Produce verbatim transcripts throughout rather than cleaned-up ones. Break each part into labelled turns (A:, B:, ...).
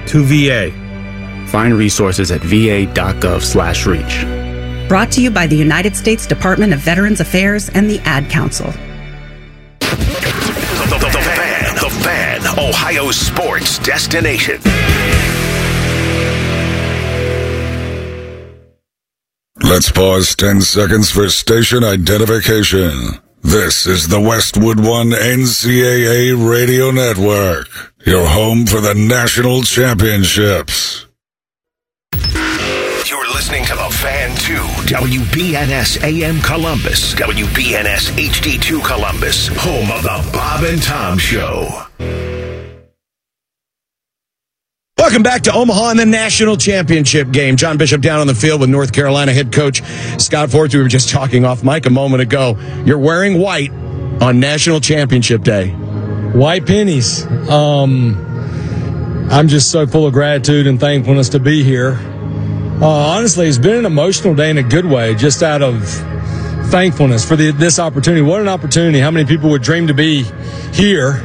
A: to V A.
B: Find resources at va.gov slash reach.
C: Brought to you by the United States Department of Veterans Affairs and the Ad Council.
D: The, the, the, the Fan, the Fan, Ohio sports destination.
E: Let's pause ten seconds for station identification. This is the Westwood One N C double A Radio Network, your home for the national championships.
D: You're listening to the Fan two, W B N S A M Columbus, W B N S H D two Columbus, home of the Bob and Tom Show.
F: Welcome back to Omaha and the national championship game. John Bishop down on the field with North Carolina head coach Scott Ford. We were just talking off mic a moment ago. You're wearing white on national championship day.
G: White pennies. Um, I'm just so full of gratitude and thankfulness to be here. Uh, honestly, it's been an emotional day in a good way, just out of thankfulness for the, this opportunity. What an opportunity. How many people would dream to be here?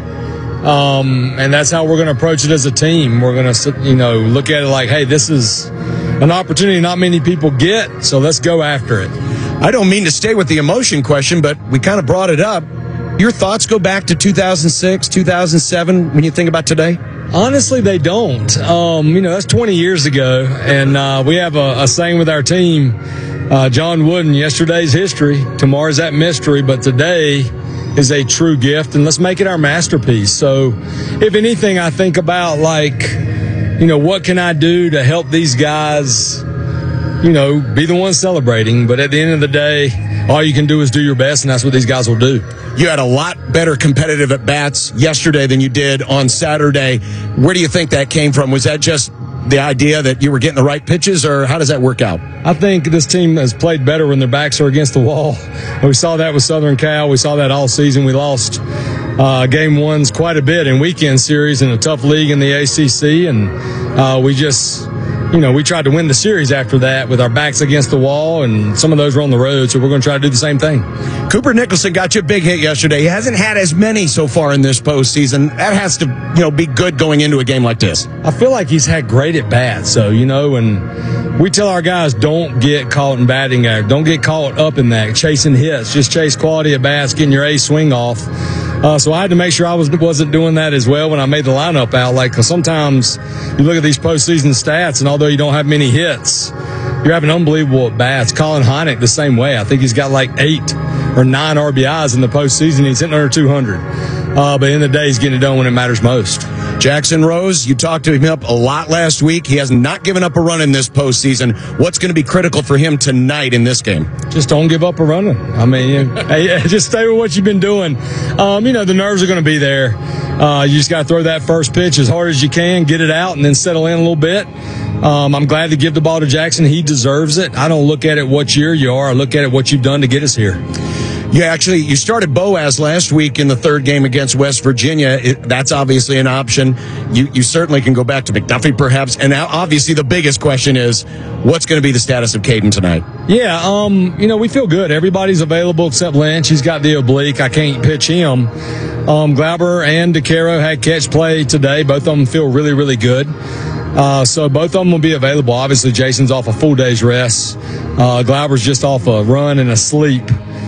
G: Um, and that's how we're going to approach it as a team. We're going to, you know, look at it like, hey, this is an opportunity not many people get, so let's go after it.
F: I don't mean to stay with the emotion question, but we kind of brought it up. Your thoughts go back to two thousand six, two thousand seven when you think about today?
G: Honestly, they don't. Um, you know, that's twenty years ago, and uh, we have a, a saying with our team, uh, John Wooden, yesterday's history, tomorrow's that mystery, but today is a true gift, and let's make it our masterpiece. So if anything, I think about, like, you know, what can I do to help these guys, you know, be the ones celebrating. But at the end of the day, all you can do is do your best, and that's what these guys will do.
F: You had a lot better competitive at-bats yesterday than you did on Saturday. Where do you think that came from? Was that just the idea that you were getting the right pitches, or how does that work out?
G: I think this team has played better when their backs are against the wall. We saw that with Southern Cal. We saw that all season. We lost uh, game ones quite a bit in weekend series in a tough league in the A C C, and uh, we just, you know, we tried to win the series after that with our backs against the wall, and some of those were on the road, so we're going to try to do the same thing.
F: Cooper Nicholson got you a big hit yesterday. He hasn't had as many so far in this postseason. That has to, you know, be good going into a game like this.
G: I feel like he's had great at bats, so, you know, and we tell our guys, don't get caught in batting act. Don't get caught up in that, chasing hits. Just chase quality at bats, getting your A swing off. Uh, so I had to make sure I was, wasn't doing that as well when I made the lineup out. Like, because sometimes you look at these postseason stats, and although you don't have many hits, you're having unbelievable at bats. Colin Heineck the same way. I think he's got like eight or nine R B Is in the postseason. He's hitting under two hundred. Uh, but in the day, he's getting it done when it matters most.
F: Jackson Rose, you talked to him up a lot last week. He has not given up a run in this postseason. What's going to be critical for him tonight in this game?
G: Just don't give up a running. I mean, hey, just stay with what you've been doing. Um, you know, the nerves are going to be there. Uh, you just got to throw that first pitch as hard as you can, get it out, and then settle in a little bit. Um, I'm glad to give the ball to Jackson. He deserves it. I don't look at it what year you are. I look at it what you've done to get us here.
F: Yeah, actually, you started Boaz last week in the third game against West Virginia. It, that's obviously an option. You you certainly can go back to McDuffie, perhaps. And now, obviously, the biggest question is, what's going to be the status of Caden tonight?
G: Yeah, um, you know, we feel good. Everybody's available except Lynch. He's got the oblique. I can't pitch him. Um, Glauber and DeCaro had catch play today. Both of them feel really, really good. Uh, so both of them will be available. Obviously, Jason's off a full day's rest. Uh, Glauber's just off a run and a sleep.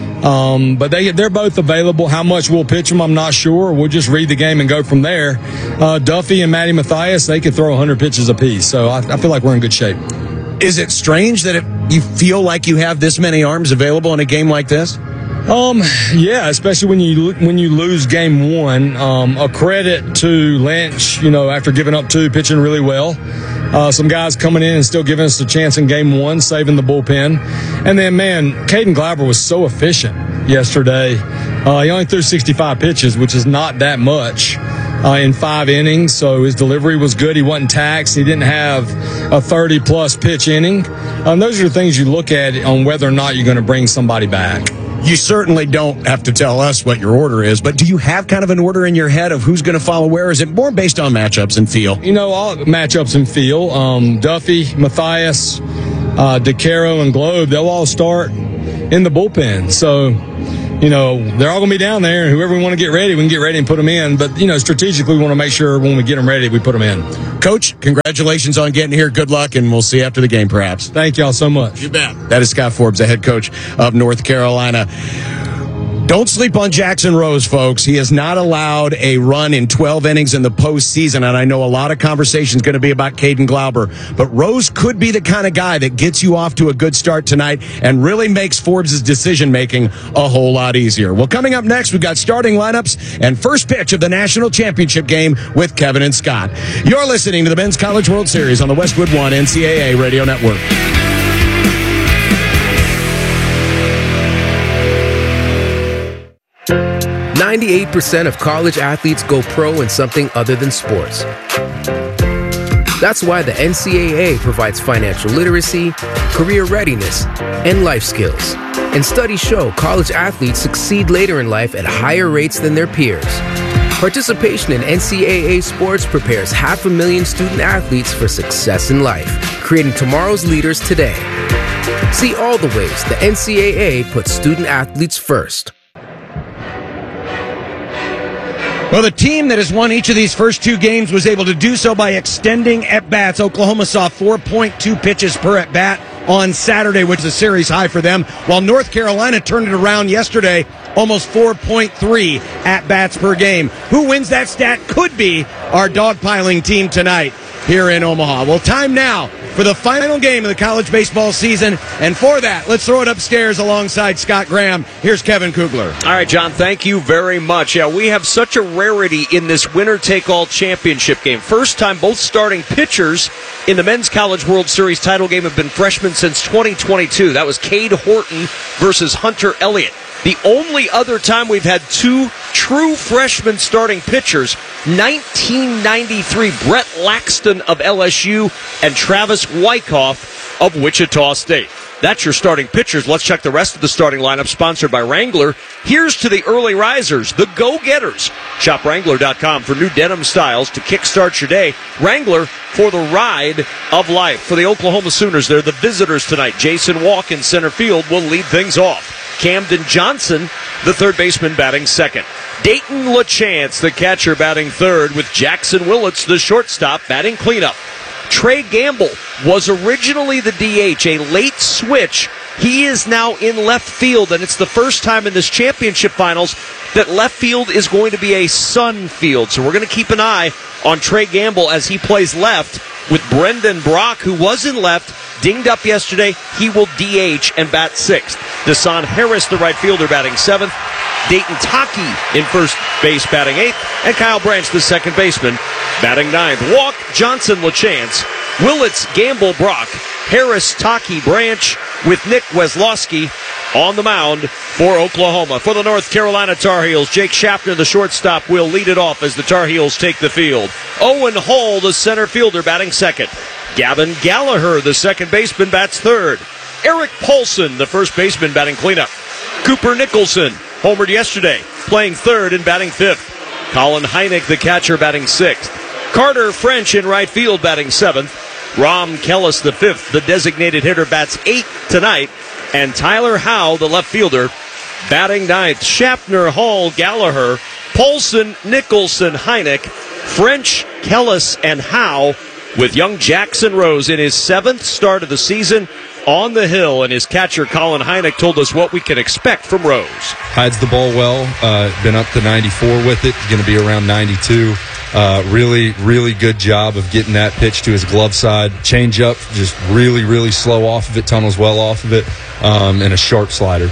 G: Um, but they, they're both available. How much we'll pitch them, I'm not sure. We'll just read the game and go from there. Uh, Duffy and Matty Mathias, they could throw one hundred pitches apiece. So I, I feel like we're in good shape.
F: Is it strange that it, you feel like you have this many arms available in a game like this?
G: Um, yeah, especially when you when you lose game one. Um, a credit to Lynch, you know, after giving up two, pitching really well. Uh, some guys coming in and still giving us a chance in game one, saving the bullpen. And then, man, Caden Glauber was so efficient yesterday. Uh, he only threw sixty-five pitches, which is not that much uh, in five innings. So his delivery was good. He wasn't taxed. He didn't have a thirty-plus pitch inning. Um, those are the things you look at on whether or not you're going to bring somebody back.
F: You certainly don't have to tell us what your order is, but do you have kind of an order in your head of who's going to follow where? Is it more based on matchups and feel?
G: You know, all matchups and feel. Um, Duffy, Mathias, uh, DeCaro, and Globe, they'll all start in the bullpen. So, you know, they're all going to be down there, and whoever we want to get ready, we can get ready and put them in. But, you know, strategically, we want to make sure when we get them ready, we put them in.
F: Coach, congratulations on getting here. Good luck, and we'll see you after the game, perhaps.
G: Thank y'all so much.
F: You bet. That is Scott Forbes, the head coach of North Carolina. Don't sleep on Jackson Rose, folks. He has not allowed a run in twelve innings in the postseason, and I know a lot of conversation is going to be about Caden Glauber, but Rose could be the kind of guy that gets you off to a good start tonight and really makes Forbes' decision-making a whole lot easier. Well, coming up next, we've got starting lineups and first pitch of the national championship game with Kevin and Scott. You're listening to the Men's College World Series on the Westwood One N C double A Radio Network.
B: ninety-eight percent of college athletes go pro in something other than sports. That's why the N C double A provides financial literacy, career readiness, and life skills. And studies show college athletes succeed later in life at higher rates than their peers. Participation in N C double A sports prepares half a million student athletes for success in life, creating tomorrow's leaders today. See all the ways the N C double A puts student athletes first.
F: Well, the team that has won each of these first two games was able to do so by extending at-bats. Oklahoma saw four point two pitches per at-bat on Saturday, which is a series high for them, while North Carolina turned it around yesterday, almost four point three at-bats per game. Who wins that stat could be our dogpiling team tonight here in Omaha. Well, time now for the final game of the college baseball season, and for that, let's throw it upstairs alongside Scott Graham. Here's Kevin Kugler.
A: All right, John, thank you very much. Yeah, we have such a rarity in this winner-take-all championship game. First time both starting pitchers in the Men's College World Series title game have been freshmen since twenty twenty-two. That was Cade Horton versus Hunter Elliott. The only other time we've had two true freshman starting pitchers, nineteen ninety-three, Brett Laxton of L S U and Travis Wyckoff of Wichita State. That's your starting pitchers. Let's check the rest of the starting lineup, sponsored by Wrangler. Here's to the early risers, the go-getters. Shop Wrangler dot com for new denim styles to kickstart your day. Wrangler for the ride of life. For the Oklahoma Sooners, they're the visitors tonight. Jason Walk in center field will lead things off. Camden Johnson, the third baseman, batting second. Dayton LaChance, the catcher, batting third, with Jackson Willits, the shortstop, batting cleanup. Trey Gamble was originally the D H, a late switch. He is now in left field, and it's the first time in this championship finals that left field is going to be a sun field. So we're going to keep an eye on Trey Gamble as he plays left with Brendan Brock, who was in left, dinged up yesterday. He will D H and bat sixth. Desan Harris, the right fielder, batting seventh. Dayton Taki in first base, batting eighth. And Kyle Branch, the second baseman, batting ninth. Walk, Johnson, LaChance, Willits, Gamble, Brock, Harris, Taki, Branch, with Nick Weslowski on the mound for Oklahoma. For the North Carolina Tar Heels, Jake Schaffner, the shortstop, will lead it off as the Tar Heels take the field. Owen Hall, the center fielder, batting second. Gavin Gallagher, the second baseman, bats third. Eric Paulson, the first baseman, batting cleanup. Cooper Nicholson, homered yesterday, playing third and batting fifth. Colin Heineck, the catcher, batting sixth. Carter French in right field, batting seventh. Rom Kellis, the fifth, the designated hitter, bats eighth tonight. And Tyler Howe, the left fielder, batting ninth. Schaffner, Hall, Gallagher, Paulson, Nicholson, Heineck, French, Kellis, and Howe, with young Jackson Rose in his seventh start of the season on the hill, and his catcher Colin Heineck told us what we can expect from Rose.
H: Hides the ball well, uh, been up to ninety-four with it, going to be around ninety-two. Uh, really, really good job of getting that pitch to his glove side. Change up, just really, really slow off of it, tunnels well off of it, um, and a sharp slider.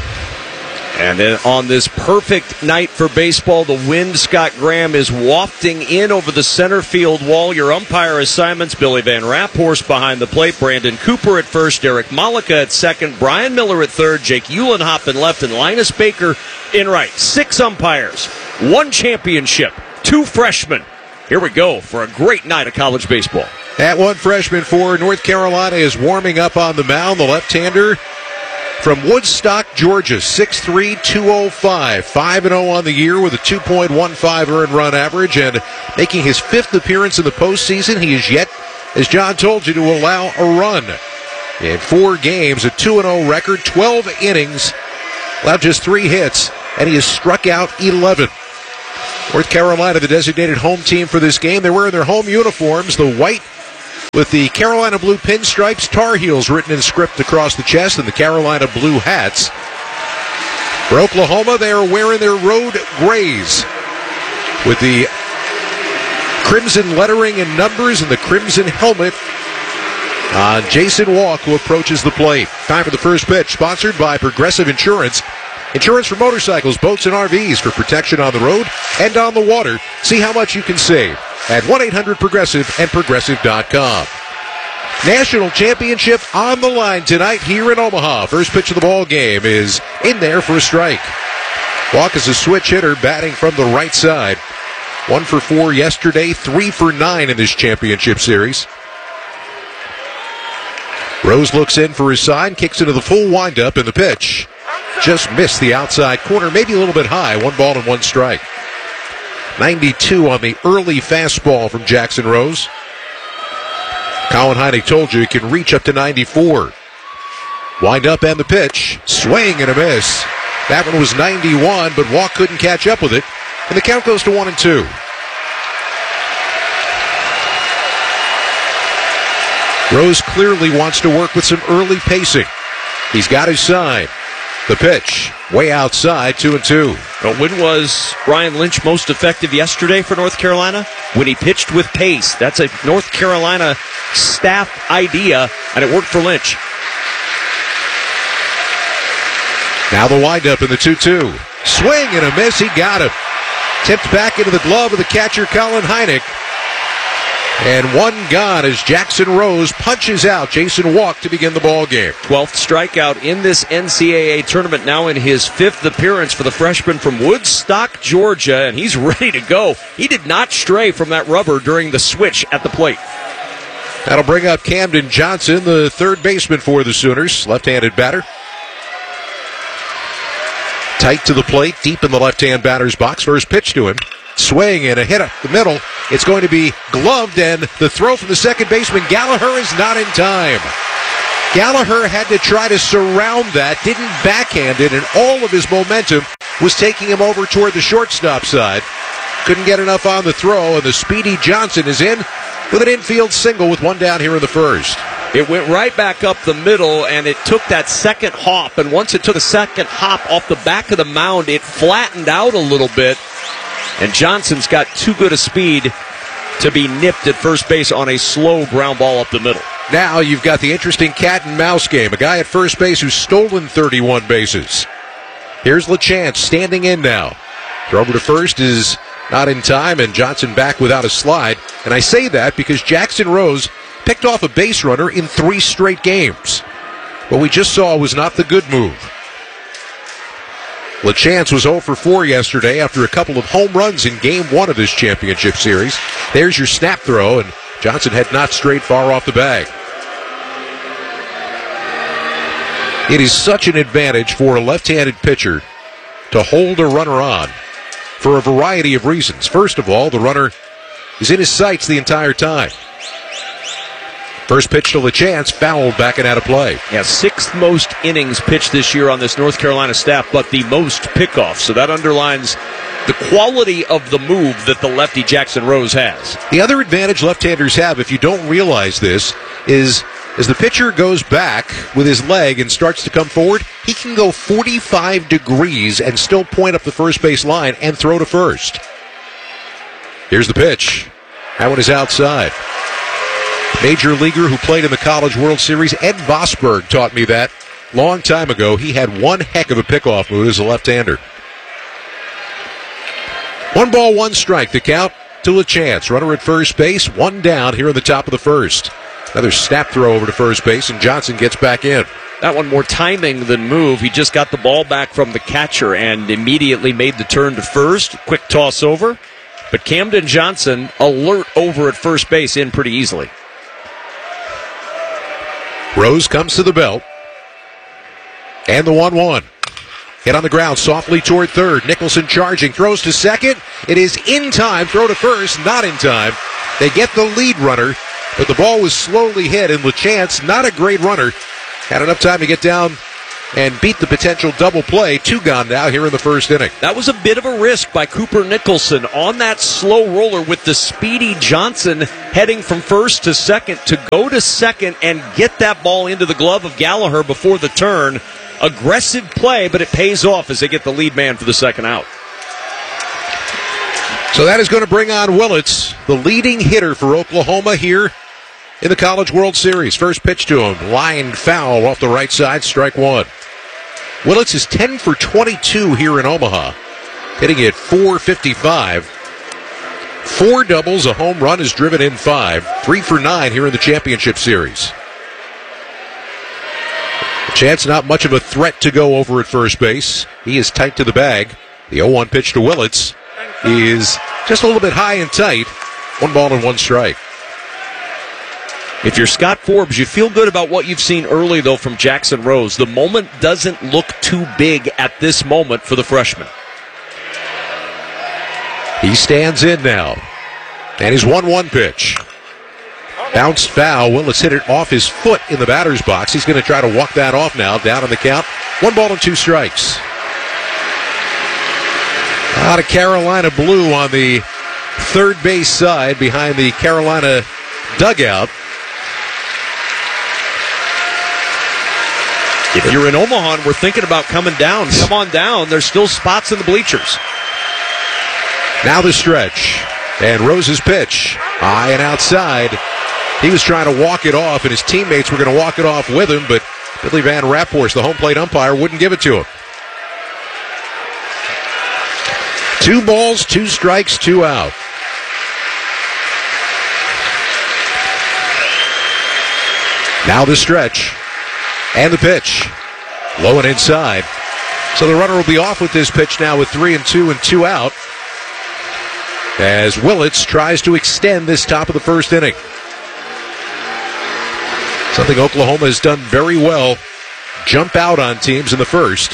A: And then on this perfect night for baseball, the wind, Scott Graham, is wafting in over the center field wall. Your umpire assignments: Billy Van Raaphorst behind the plate, Brandon Cooper at first, Derek Malika at second, Brian Miller at third, Jake Uhlenhop in left, and Linus Baker in right. Six umpires, one championship, two freshmen. Here we go for a great night of college baseball.
I: That one freshman for North Carolina is warming up on the mound, the left-hander from Woodstock, Georgia, six three, two oh five, five and oh on the year with a two point one five earned run average, and making his fifth appearance in the postseason. He is yet, as John told you, to allow a run. In four games, a two and oh record, twelve innings, allowed just three hits, and he has struck out eleven. North Carolina, the designated home team for this game. They're wearing their home uniforms, the white with the Carolina blue pinstripes, Tar Heels written in script across the chest, and the Carolina blue hats. For Oklahoma, they are wearing their road grays with the crimson lettering and numbers and the crimson helmet on Jason Walk, who approaches the plate. Time for the first pitch, sponsored by Progressive Insurance. Insurance for motorcycles, boats, and R Vs for protection on the road and on the water. See how much you can save at one eight hundred progressive and progressive dot com. National championship on the line tonight here in Omaha. First pitch of the ball game is in there for a strike. Walk is a switch hitter, batting from the right side. One for four yesterday, three for nine in this championship series. Rose looks in for his sign, kicks into the full windup, and the pitch just missed the outside corner, maybe a little bit high. One ball and one strike. ninety-two on the early fastball from Jackson Rose. Colin Heineck told you he can reach up to ninety-four. Wind up and the pitch. Swing and a miss. That one was ninety-one, but Walk couldn't catch up with it. And the count goes to one and two. Rose clearly wants to work with some early pacing. He's got his sign. The pitch, way outside, two and two.
A: Well, when was Ryan Lynch most effective yesterday for North Carolina? When he pitched with pace. That's a North Carolina staff idea, and it worked for Lynch.
I: Now the windup in the two two. Swing and a miss, he got him. Tipped back into the glove of the catcher, Colin Heineck. And one gone as Jackson Rose punches out Jason Walk to begin the ball game.
A: twelfth strikeout in this N C double A tournament, now in his fifth appearance for the freshman from Woodstock, Georgia, and he's ready to go. He did not stray from that rubber during the switch at the plate.
I: That'll bring up Camden Johnson, the third baseman for the Sooners, left-handed batter. Tight to the plate, deep in the left-hand batter's box. First pitch to him. Swing and a hit up the middle. It's going to be gloved, and the throw from the second baseman, Gallagher, is not in time. Gallagher had to try to surround that, didn't backhand it, and all of his momentum was taking him over toward the shortstop side. Couldn't get enough on the throw, and the speedy Johnson is in with an infield single with one down here in the first.
A: It went right back up the middle, and it took that second hop, and once it took a second hop off the back of the mound, it flattened out a little bit. And Johnson's got too good a speed to be nipped at first base on a slow ground ball up the middle.
I: Now you've got the interesting cat and mouse game. A guy at first base who's stolen thirty-one bases. Here's LeChance standing in now. Throw over to first is not in time, and Johnson back without a slide. And I say that because Jackson Rose picked off a base runner in three straight games. What we just saw was not the good move. LeChance was oh for four yesterday after a couple of home runs in game one of this championship series. There's your snap throw, and Johnson had not strayed far off the bag. It is such an advantage for a left-handed pitcher to hold a runner on for a variety of reasons. First of all, the runner is in his sights the entire time. First pitch to LeChance, fouled back and out of play.
A: Yeah, sixth most innings pitched this year on this North Carolina staff, but the most pickoffs. So that underlines the quality of the move that the lefty Jackson Rose has.
I: The other advantage left-handers have, if you don't realize this, is as the pitcher goes back with his leg and starts to come forward, he can go forty-five degrees and still point up the first base line and throw to first. Here's the pitch. That one is outside. Major leaguer who played in the College World Series, Ed Vosberg, taught me that long time ago. He had one heck of a pickoff move as a left-hander. One ball, one strike. The count to LeChance. Runner at first base, one down here in the top of the first. Another snap throw over to first base, and Johnson gets back in.
A: That one more timing than move. He just got the ball back from the catcher and immediately made the turn to first. Quick toss over. But Camden Johnson, alert over at first base, in pretty easily.
I: Rose comes to the belt. And the one one. Hit on the ground softly toward third. Nicholson charging. Throws to second. It is in time. Throw to first. Not in time. They get the lead runner. But the ball was slowly hit. And LeChance, not a great runner, had enough time to get down and beat the potential double play. Two gone now here in the first inning.
A: That was a bit of a risk by Cooper Nicholson on that slow roller with the speedy Johnson heading from first to second to go to second and get that ball into the glove of Gallagher before the turn. Aggressive play, but it pays off as they get the lead man for the second out.
I: So that is going to bring on Willits, the leading hitter for Oklahoma here in the College World Series. First pitch to him, lined foul off the right side, strike one. Willits is ten for twenty-two here in Omaha, hitting at four fifty-five. Four doubles, a home run, is driven in five. Three for nine here in the championship series. Chance not much of a threat to go over at first base. He is tight to the bag. The oh one pitch to Willits is just a little bit high and tight. One ball and one strike.
A: If you're Scott Forbes, you feel good about what you've seen early, though, from Jackson Rose. The moment doesn't look too big at this moment for the freshman.
I: He stands in now. And his one one pitch. Bounced foul. Willits hit it off his foot in the batter's box. He's going to try to walk that off now. Down on the count. One ball and two strikes. Out of Carolina blue on the third base side behind the Carolina dugout.
A: If you're in Omaha and we're thinking about coming down, come on down. There's still spots in the bleachers.
I: Now the stretch. And Rose's pitch. High and outside. He was trying to walk it off, and his teammates were going to walk it off with him, but Billy Van Raphorst, the home plate umpire, wouldn't give it to him. Two balls, two strikes, two out. Now the stretch. And the pitch. Low and inside. So the runner will be off with this pitch now with three and two and two out. As Willits tries to extend this top of the first inning. Something Oklahoma has done very well. Jump out on teams in the first.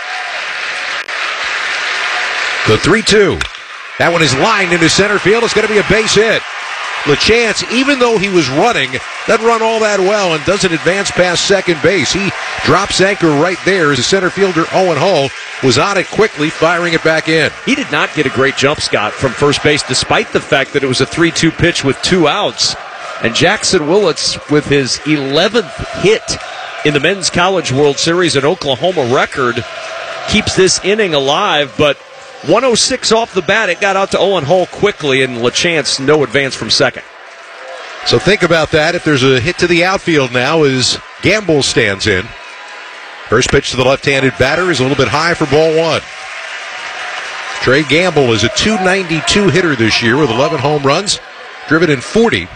I: The three two. That one is lined into center field. It's going to be a base hit. LaChance, even though he was running, doesn't run all that well and doesn't advance past second base. He drops anchor right there as the center fielder, Owen Hull, was on it quickly, firing it back in.
A: He did not get a great jump, Scott, from first base, despite the fact that it was a three two pitch with two outs. And Jackson Willits, with his eleventh hit in the Men's College World Series, an Oklahoma record, keeps this inning alive, but one oh six off the bat. It got out to Owen Hull quickly, and LaChance, no advance from second.
I: So think about that. If there's a hit to the outfield now as Gamble stands in. First pitch to the left-handed batter is a little bit high for ball one. Trey Gamble is a two ninety-two hitter this year with eleven home runs, driven in forty.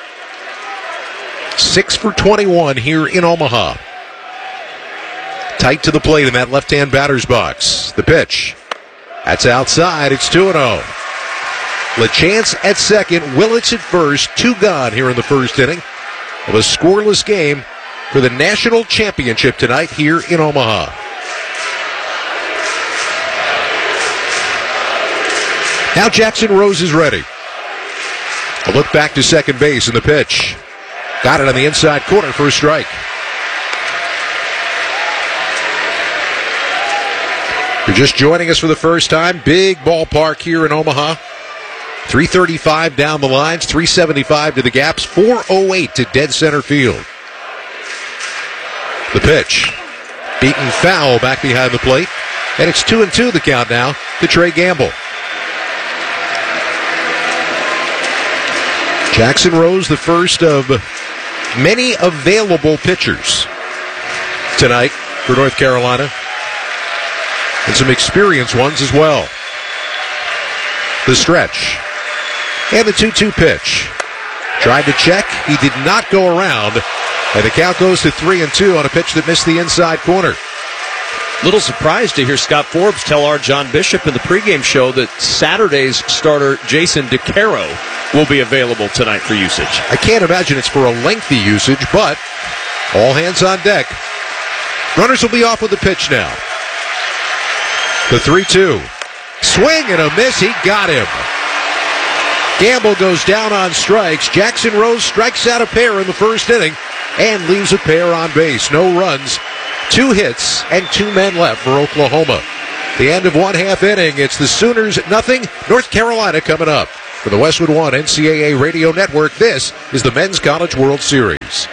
I: six for twenty-one here in Omaha. Tight to the plate in that left-hand batter's box. The pitch. That's outside. It's two and oh. LaChance at second, Willits at first. Two gone here in the first inning of a scoreless game for the national championship tonight here in Omaha. Now Jackson Rose is ready. A look back to second base in the pitch. Got it on the inside corner for a strike. You're just joining us for the first time. Big ballpark here in Omaha. three thirty-five down the lines, three seventy-five to the gaps, four oh eight to dead center field. The pitch. Beaten foul back behind the plate. And it's two and two the count now to Trey Gamble. Jackson Rose, the first of many available pitchers tonight for North Carolina. And some experienced ones as well. The stretch. And the two two pitch. Tried to check. He did not go around. And the count goes to three and two on a pitch that missed the inside corner.
A: Little surprised to hear Scott Forbes tell our John Bishop in the pregame show that Saturday's starter Jason DeCaro will be available tonight for usage.
I: I can't imagine it's for a lengthy usage, but all hands on deck. Runners will be off with the pitch now. The three two. Swing and a miss. He got him. Gamble goes down on strikes. Jackson Rose strikes out a pair in the first inning and leaves a pair on base. No runs Two hits and two men left for Oklahoma. The end of one half inning. It's the Sooners nothing, North Carolina coming up. For the Westwood One N C double A Radio Network, this is the Men's College World Series.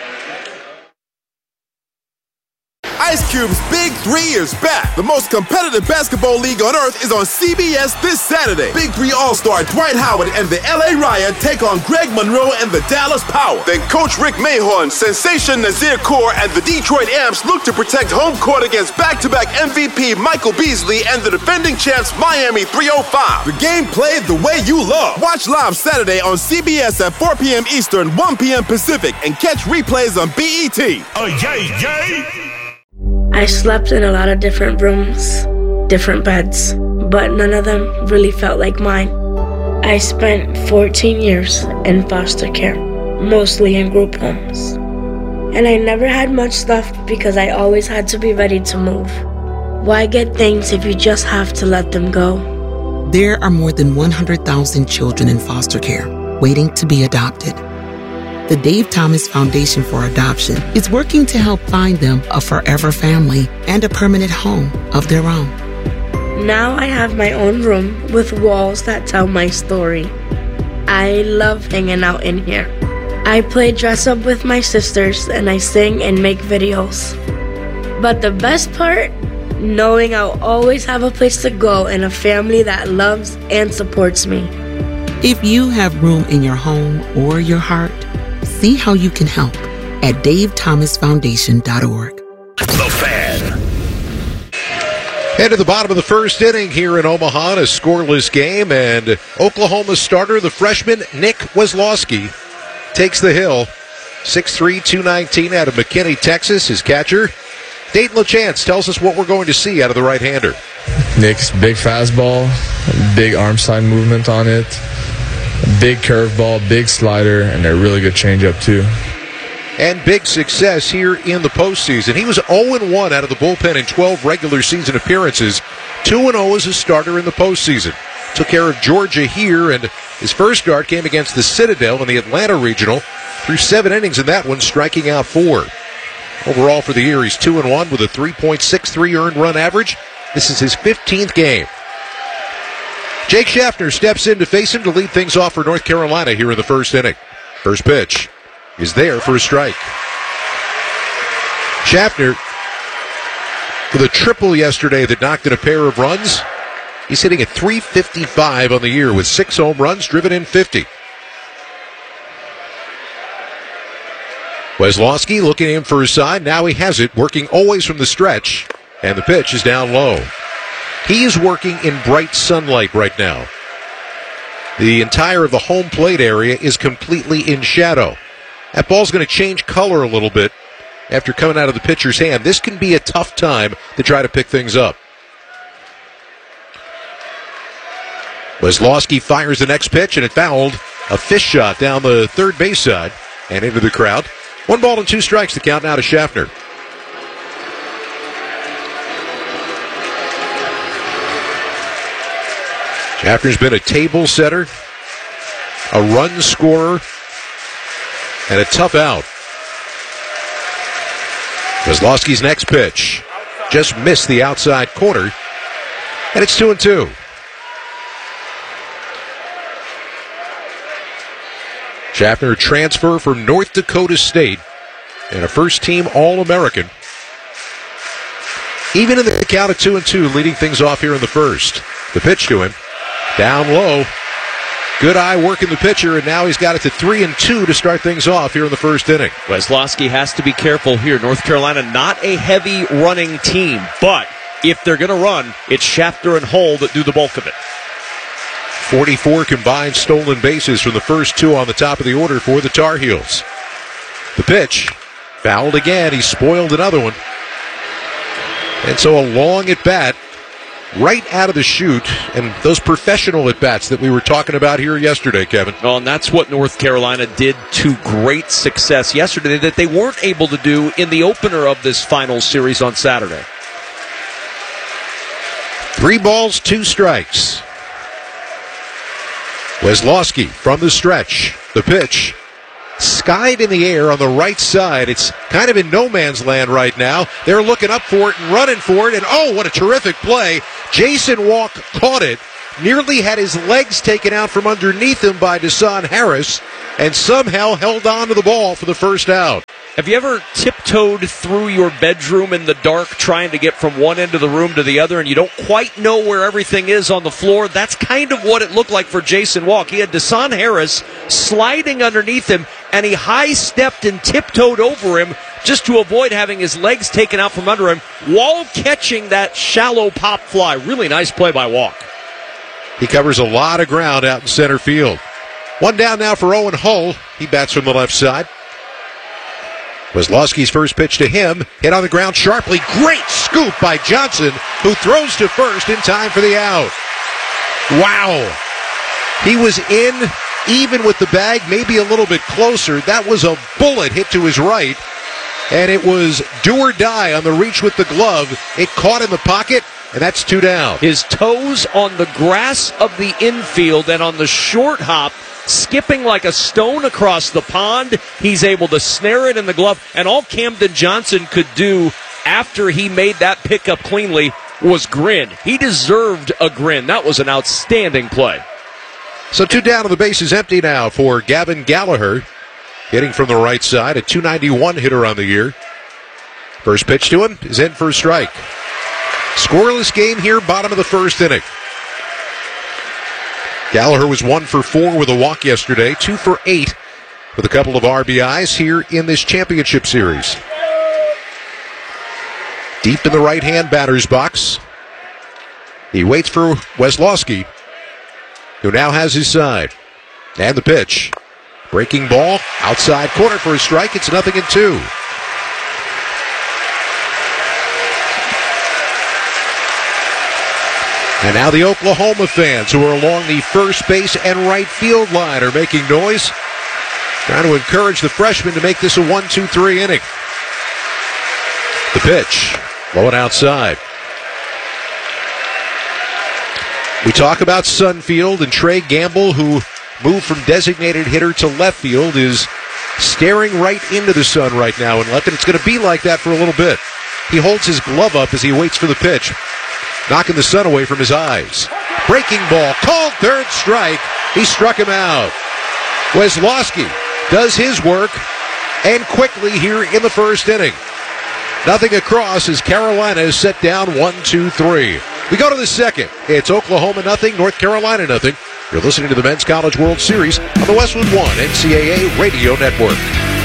J: Ice Cube's Big Three is back. The most competitive basketball league on earth is on C B S this Saturday. Big Three All-Star Dwight Howard and the L A Riot take on Greg Monroe and the Dallas Power. Then Coach Rick Mahorn, Sensation Nazir Kaur, and the Detroit Amps look to protect home court against back-to-back M V P Michael Beasley and the defending champs Miami three oh five. The game played the way you love. Watch live Saturday on C B S at four p.m. Eastern, one p.m. Pacific, and catch replays on B E T. Oh, yay, yay!
K: I slept in a lot of different rooms, different beds, but none of them really felt like mine. I spent fourteen years in foster care, mostly in group homes. And I never had much stuff because I always had to be ready to move. Why get things if you just have to let them go?
L: There are more than one hundred thousand children in foster care waiting to be adopted. The Dave Thomas Foundation for Adoption is working to help find them a forever family and a permanent home of their own.
K: Now I have my own room with walls that tell my story. I love hanging out in here. I play dress up with my sisters and I sing and make videos. But the best part? Knowing I'll always have a place to go and a family that loves and supports me.
L: If you have room in your home or your heart, see how you can help at dave thomas foundation dot org.
D: The Fan.
I: Head to the bottom of the first inning here in Omaha, a scoreless game, and Oklahoma starter, the freshman Nick Weslowski, takes the hill. six three, two nineteen out of McKinney, Texas. His catcher, Dayton LaChance, tells us what we're going to see out of the right-hander.
M: Nick's big fastball, big arm side movement on it, big curveball, big slider, and a really good changeup too.
I: And big success here in the postseason. He was oh and one out of the bullpen in twelve regular season appearances, two and oh as a starter in the postseason. Took care of Georgia here, and his first start came against the Citadel in the Atlanta Regional. Through seven innings in that one, striking out four. Overall for the year, he's two and one with a three point six three earned run average. This is his fifteenth game. Jake Schaffner steps in to face him to lead things off for North Carolina here in the first inning. First pitch is there for a strike. Schaffner with a triple yesterday that knocked in a pair of runs. He's hitting at three fifty-five on the year with six home runs, driven in fifty. Weslowski looking in for his side. Now he has it, working always from the stretch. And the pitch is down low. He is working in bright sunlight right now. The entire of the home plate area is completely in shadow. That ball's going to change color a little bit after coming out of the pitcher's hand. This can be a tough time to try to pick things up. Weslowski fires the next pitch, and it fouled. A fish shot down the third base side and into the crowd. One ball and two strikes to count now to Schaffner. Schaffner's been a table setter, a run scorer, and a tough out. Weslowski's next pitch just missed the outside corner, and it's two and two. Schaffner, a transfer from North Dakota State and a first-team All-American. Even in the count of two and two, leading things off here in the first. The pitch to him, down low. Good eye working the pitcher, and now he's got it to three and two to start things off here in the first inning.
A: Weslowski has to be careful here. North Carolina, not a heavy running team, but if they're going to run, it's Schaffner and Hull that do the bulk of it.
I: forty-four combined stolen bases from the first two on the top of the order for the Tar Heels. The pitch, fouled again. He spoiled another one. And so a long at bat right out of the chute, and those professional at-bats that we were talking about here yesterday, Kevin.
A: Well, and that's what North Carolina did to great success yesterday that they weren't able to do in the opener of this final series on Saturday.
I: Three balls, two strikes. Weslowski from the stretch. The pitch skied in the air on the right side. It's kind of in no man's land right now. They're looking up for it and running for it, and oh, what a terrific play. Jason Walk caught it, nearly had his legs taken out from underneath him by Deshaun Harris, and somehow held on to the ball for the first out.
A: Have you ever tiptoed through your bedroom in the dark trying to get from one end of the room to the other and you don't quite know where everything is on the floor? That's kind of what it looked like for Jason Walk. He had Deshaun Harris sliding underneath him, and he high-stepped and tiptoed over him just to avoid having his legs taken out from under him while catching that shallow pop fly. Really nice play by Walk.
I: He covers a lot of ground out in center field. One down now for Owen Hull. He bats from the left side. Weslowski's first pitch to him, hit on the ground sharply. Great scoop by Johnson, who throws to first in time for the out. Wow. He was in, even with the bag, maybe a little bit closer. That was a bullet hit to his right, and it was do or die on the reach with the glove. It caught in the pocket, and that's two down.
A: His toes on the grass of the infield, and on the short hop, skipping like a stone across the pond, he's able to snare it in the glove. And all Camden Johnson could do after he made that pickup cleanly was grin. He deserved a grin. That was an outstanding play.
I: So two down and the base is empty now for Gavin Gallagher. Hitting from the right side, a two ninety-one hitter on the year. First pitch to him is in for a strike. Scoreless game here, bottom of the first inning. Gallagher was one for four with a walk yesterday, two for eight with a couple of R B Is here in this championship series. Deep in the right-hand batter's box. He waits for Weslowski, who now has his side. And the pitch. Breaking ball, outside corner for a strike. It's nothing and two. And now the Oklahoma fans who are along the first base and right field line are making noise, trying to encourage the freshman to make this a one two three inning. The pitch, low and outside. We talk about Sunfield, and Trey Gamble, who moved from designated hitter to left field, is staring right into the sun right now in left, and it's going to be like that for a little bit. He holds his glove up as he waits for the pitch, knocking the sun away from his eyes. Breaking ball, called third strike. He struck him out. Weslowski does his work, and quickly here in the first inning. Nothing across as Carolina is set down one two three. We go to the second. It's Oklahoma nothing, North Carolina nothing. You're listening to the Men's College World Series on the Westwood One N C double A Radio Network.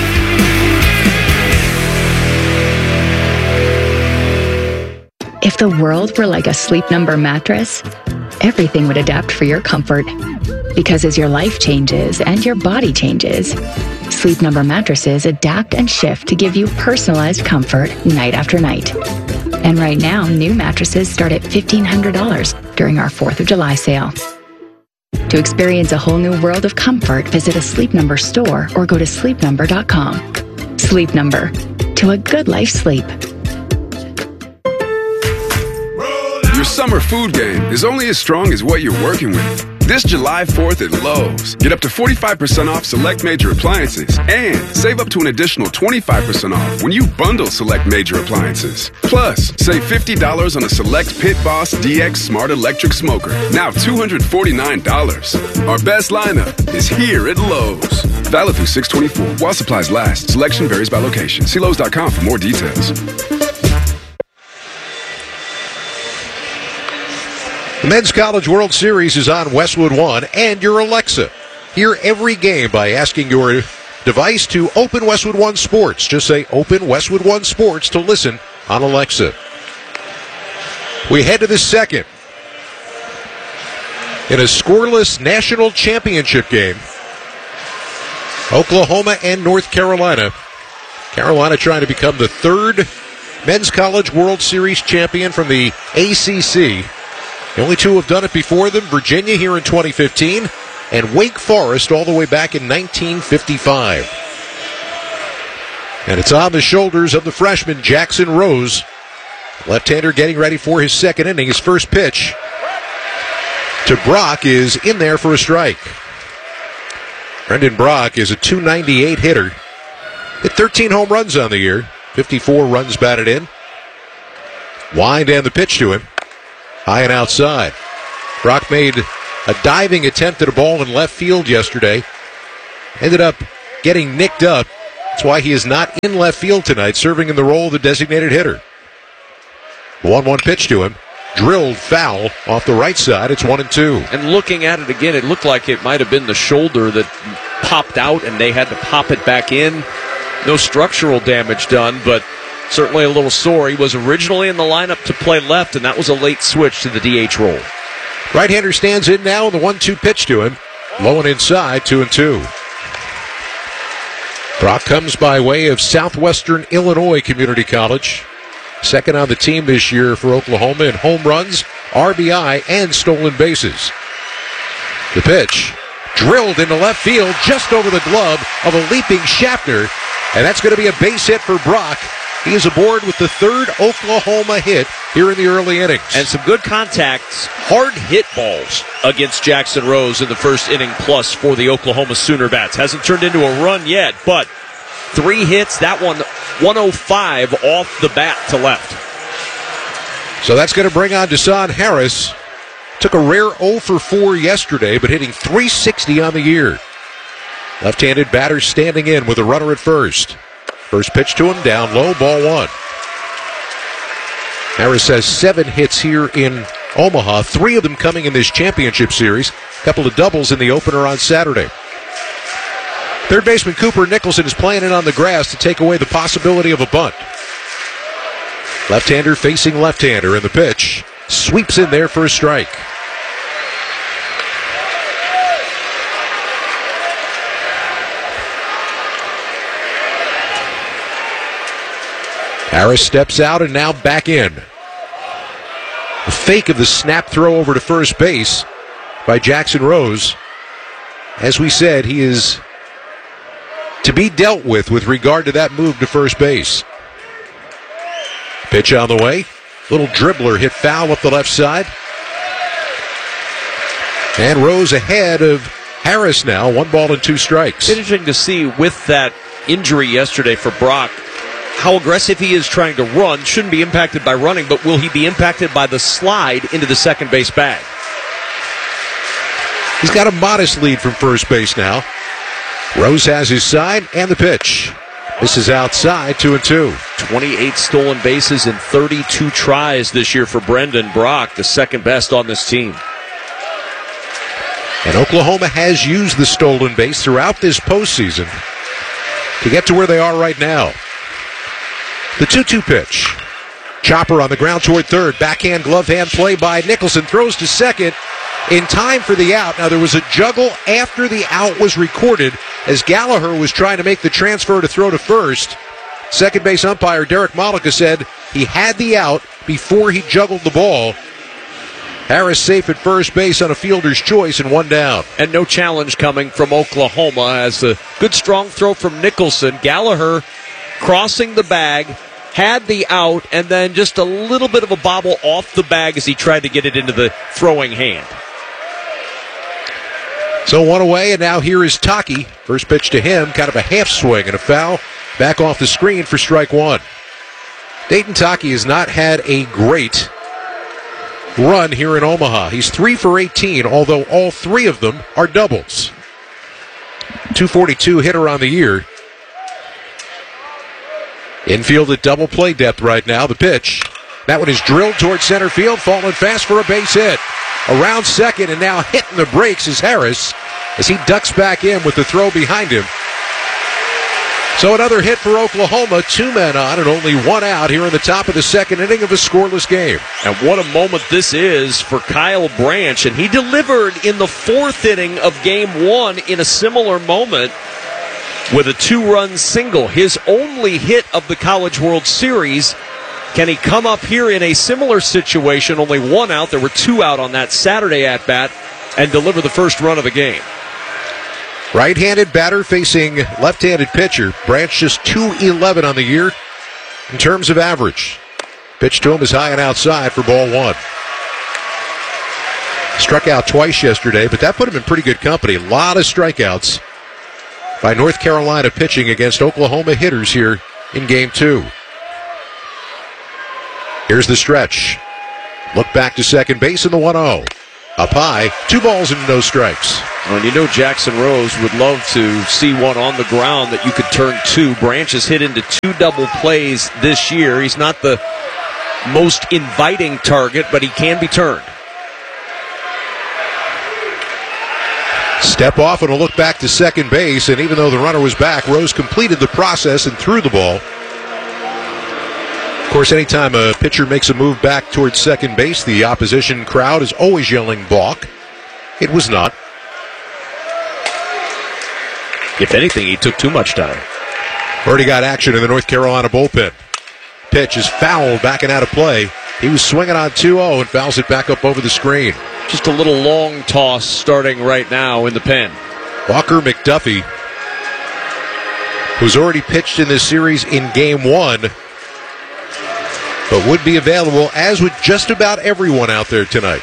N: If the world were like a Sleep Number mattress, everything would adapt for your comfort. Because as your life changes and your body changes, Sleep Number mattresses adapt and shift to give you personalized comfort night after night. And right now, new mattresses start at fifteen hundred dollars during our fourth of July sale. To experience a whole new world of comfort, visit a Sleep Number store or go to sleep number dot com. Sleep Number. To a good life sleep.
O: Your summer food game is only as strong as what you're working with. This July fourth at Lowe's, get up to forty-five percent off select major appliances and save up to an additional twenty-five percent off when you bundle select major appliances. Plus, save fifty dollars on a select Pit Boss D X Smart Electric Smoker, now two hundred forty-nine dollars. Our best lineup is here at Lowe's. Valid through six twenty-four while supplies last. Selection varies by location. See Lowe's dot com for more details.
I: The Men's College World Series is on Westwood One and your Alexa. Hear every game by asking your device to open Westwood One Sports. Just say open Westwood One Sports to listen on Alexa. We head to the second in a scoreless national championship game. Oklahoma and North Carolina. Carolina trying to become the third Men's College World Series champion from the A C C. The only two have done it before them, Virginia here in twenty fifteen, and Wake Forest all the way back in nineteen fifty-five. And it's on the shoulders of the freshman, Jackson Rose. Left-hander getting ready for his second inning. His first pitch to Brock is in there for a strike. Brendan Brock is a two ninety-eight hitter. Hit thirteen home runs on the year. fifty-four runs batted in. Wind and the pitch to him. High and outside. Brock made a diving attempt at a ball in left field yesterday. Ended up getting nicked up. That's why he is not in left field tonight, serving in the role of the designated hitter. one one pitch to him. Drilled foul off the right side. It's one and two.
A: And looking at it again, it looked like it might have been the shoulder that popped out and they had to pop it back in. No structural damage done, but certainly a little sore. He was originally in the lineup to play left, and that was a late switch to the D H role.
I: Right-hander stands in now, and the one two pitch to him. Low and inside, two and two. Brock comes by way of Southwestern Illinois Community College. Second on the team this year for Oklahoma in home runs, R B I, and stolen bases. The pitch, drilled into left field just over the glove of a leaping Schaffner, and that's going to be a base hit for Brock. He is aboard with the third Oklahoma hit here in the early innings.
A: And some good contacts, hard hit balls against Jackson Rose in the first inning plus for the Oklahoma Sooner Bats. Hasn't turned into a run yet, but three hits, that one one oh five off the bat to left.
I: So that's going to bring on Deshaun Harris. Took a rare oh for four yesterday, but hitting three sixty on the year. Left-handed batter standing in with a runner at first. First pitch to him, down low, ball one. Harris has seven hits here in Omaha, three of them coming in this championship series. A couple of doubles in the opener on Saturday. Third baseman Cooper Nicholson is playing it on the grass to take away the possibility of a bunt. Left-hander facing left-hander, and the pitch sweeps in there for a strike. Harris steps out and now back in. The fake of the snap throw over to first base by Jackson Rose. As we said, he is to be dealt with with regard to that move to first base. Pitch on the way. Little dribbler hit foul up the left side. And Rose ahead of Harris now. One ball and two strikes.
A: Interesting to see with that injury yesterday for Brock, how aggressive he is trying to run. Shouldn't be impacted by running, but will he be impacted by the slide into the second base bag?
I: He's got a modest lead from first base now. Rose has his side and the pitch. This is outside, two and two.
A: twenty-eight stolen bases in thirty-two tries this year for Brendan Brock, the second best on this team.
I: And Oklahoma has used the stolen base throughout this postseason to get to where they are right now. The two two pitch. Chopper on the ground toward third. Backhand glove hand play by Nicholson. Throws to second in time for the out. Now there was a juggle after the out was recorded as Gallagher was trying to make the transfer to throw to first. Second base umpire Derek Malika said he had the out before he juggled the ball. Harris safe at first base on a fielder's choice and one down.
A: And no challenge coming from Oklahoma as a good strong throw from Nicholson. Gallagher crossing the bag, had the out, and then just a little bit of a bobble off the bag as he tried to get it into the throwing hand.
I: So one away, and now here is Taki. First pitch to him, kind of a half swing and a foul. Back off the screen for strike one. Dayton Taki has not had a great run here in Omaha. He's three for eighteen, although all three of them are doubles. two forty-two hitter on the year. Infield at double play depth right now. The pitch. That one is drilled towards center field, falling fast for a base hit. Around second, and now hitting the brakes is Harris as he ducks back in with the throw behind him. So another hit for Oklahoma. Two men on and only one out here in the top of the second inning of a scoreless game.
A: And what a moment this is for Kyle Branch. And he delivered in the fourth inning of game one in a similar moment with a two-run single. His only hit of the College World Series. Can he come up here in a similar situation? Only one out. There were two out on that Saturday at-bat and deliver the first run of the game.
I: Right-handed batter facing left-handed pitcher. Branch just two eleven on the year in terms of average. Pitch to him is high and outside for ball one. Struck out twice yesterday, but that put him in pretty good company. A lot of strikeouts by North Carolina pitching against Oklahoma hitters here in game two. Here's the stretch. Look back to second base in the one oh. Up high, two balls and no strikes.
A: Well, and you know Jackson Rose would love to see one on the ground that you could turn two. Branch has hit into two double plays this year. He's not the most inviting target, but he can be turned.
I: Step off and a look back to second base, and even though the runner was back, Rose completed the process and threw the ball. Of course, anytime a pitcher makes a move back towards second base, the opposition crowd is always yelling balk. It was not.
A: If anything, he took too much time.
I: Already got action in the North Carolina bullpen. Pitch is fouled, backing out of play. He was swinging on two oh and fouls it back up over the screen.
A: Just a little long toss starting right now in the pen.
I: Walker McDuffie, who's already pitched in this series in game one, but would be available, as would just about everyone out there tonight.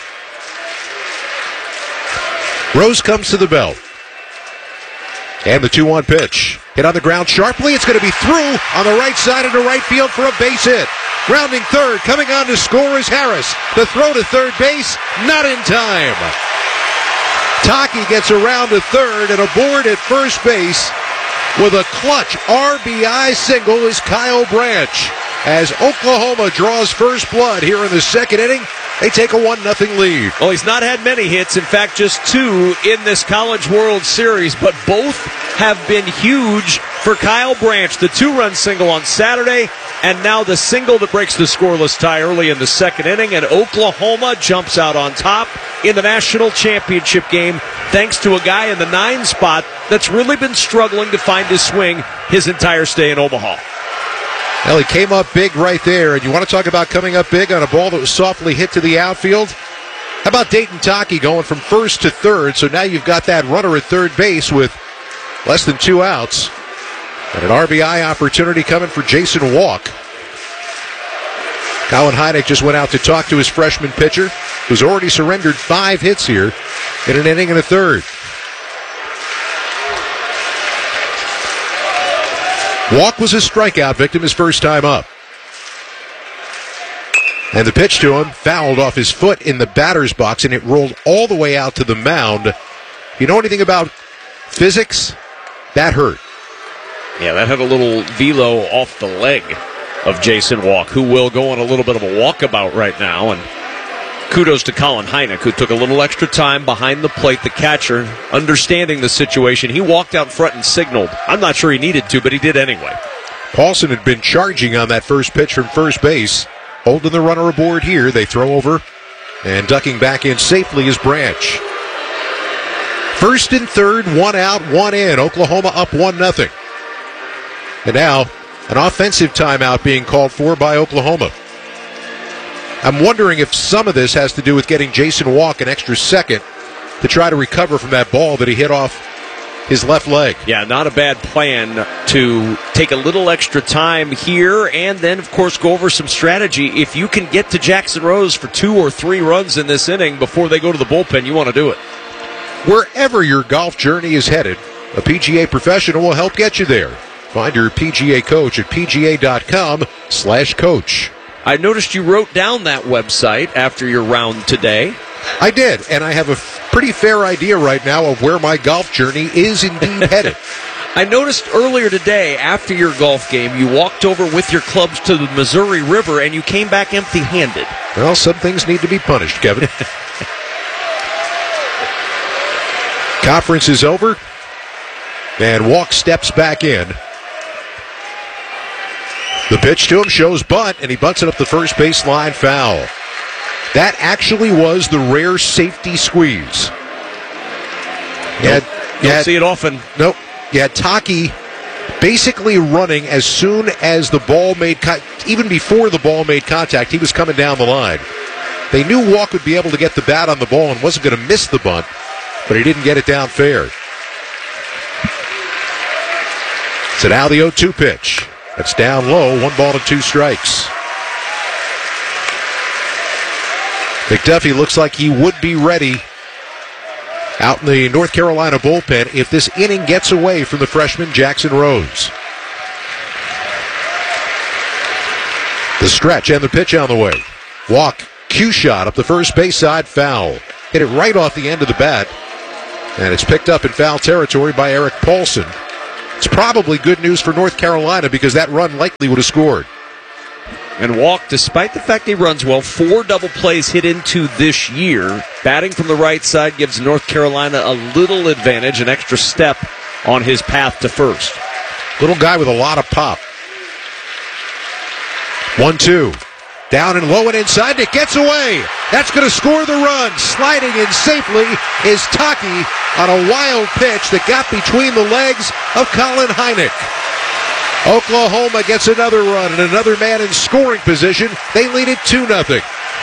I: Rose comes to the belt. And the two one pitch. Hit on the ground sharply. It's going to be through on the right side into right field for a base hit. Rounding third, coming on to score is Harris. The throw to third base, not in time. Taki gets around to third and aboard at first base with a clutch R B I single is Kyle Branch. As Oklahoma draws first blood here in the second inning, they take a one nothing lead.
A: Well, he's not had many hits. In fact, just two in this College World Series, but both have been huge for Kyle Branch. The two-run single on Saturday, and now the single that breaks the scoreless tie early in the second inning, and Oklahoma jumps out on top in the national championship game thanks to a guy in the nine spot that's really been struggling to find his swing his entire stay in Omaha.
I: Well, he came up big right there, and you want to talk about coming up big on a ball that was softly hit to the outfield? How about Dayton Taki going from first to third, so now you've got that runner at third base with less than two outs, and an R B I opportunity coming for Jason Walk. Colin Heineck just went out to talk to his freshman pitcher, who's already surrendered five hits here in an inning and a third. Walk was a strikeout victim his first time up. And the pitch to him fouled off his foot in the batter's box, and it rolled all the way out to the mound. If you know anything about physics, that hurt.
A: Yeah, that had a little velo off the leg of Jason Walk, who will go on a little bit of a walkabout right now. And kudos to Colin Heineck, who took a little extra time behind the plate, the catcher, understanding the situation. He walked out front and signaled. I'm not sure he needed to, but he did anyway.
I: Paulson had been charging on that first pitch from first base. Holding the runner aboard here. They throw over, and ducking back in safely is Branch. First and third, one out, one in. Oklahoma up one nothing. And now, an offensive timeout being called for by Oklahoma. I'm wondering if some of this has to do with getting Jason Walk an extra second to try to recover from that ball that he hit off his left leg.
A: Yeah, not a bad plan to take a little extra time here and then, of course, go over some strategy. If you can get to Jackson Rose for two or three runs in this inning before they go to the bullpen, you want to do it.
I: Wherever your golf journey is headed, a P G A professional will help get you there. Find your P G A coach at P G A dot com slash coach.
A: I noticed you wrote down that website after your round today.
I: I did, and I have a f- pretty fair idea right now of where my golf journey is indeed headed.
A: I noticed earlier today, after your golf game, you walked over with your clubs to the Missouri River, and you came back empty-handed.
I: Well, some things need to be punished, Kevin. Conference is over, and Walk steps back in. The pitch to him shows bunt, and he bunts it up the first baseline foul. That actually was the rare safety squeeze. You
A: Nope.
I: had,
A: Don't
I: you had,
A: see it often.
I: Nope. You had Taki basically running as soon as the ball made con- even before the ball made contact, he was coming down the line. They knew Walk would be able to get the bat on the ball and wasn't going to miss the bunt, but he didn't get it down fair. So now the oh two pitch. That's down low, one ball and two strikes. McDuffie looks like he would be ready out in the North Carolina bullpen if this inning gets away from the freshman Jackson Rose. The stretch and the pitch on the way. Walk, cue shot up the first base side, foul. Hit it right off the end of the bat, and it's picked up in foul territory by Eric Paulson. It's probably good news for North Carolina because that run likely would have scored.
A: And Walk, despite the fact he runs well, four double plays hit into this year. Batting from the right side gives North Carolina a little advantage, an extra step on his path to first.
I: Little guy with a lot of pop. one two. Down and low and inside. It gets away. That's going to score the run. Sliding in safely is Taki on a wild pitch that got between the legs of Colin Hynek. Oklahoma gets another run and another man in scoring position. They lead it two nothing.